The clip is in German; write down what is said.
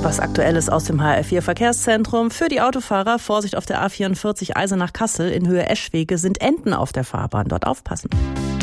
Was Aktuelles aus dem HR4 Verkehrszentrum. Für die Autofahrer Vorsicht auf der A44 Eisenach-Kassel in Höhe Eschwege sind Enten auf der Fahrbahn. Dort aufpassen.